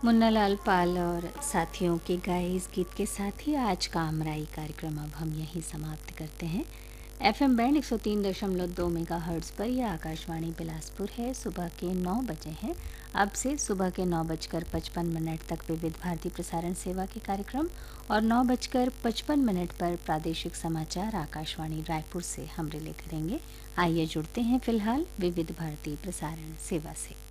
मुन्नालाल पाल और साथियों के गाए इस गीत के साथ ही आज का अमराई कार्यक्रम अब हम यहीं समाप्त करते हैं। एफएम बैंड 103.2 मेगाहर्ट्ज़ पर यह आकाशवाणी बिलासपुर है। सुबह के 9 बजे हैं। अब से सुबह के 9:55 तक विविध भारती प्रसारण सेवा के कार्यक्रम और 9:55 पर प्रादेशिक समाचार आकाशवाणी रायपुर से हम रिले करेंगे। आइए जुड़ते हैं फिलहाल विविध भारती प्रसारण सेवा से।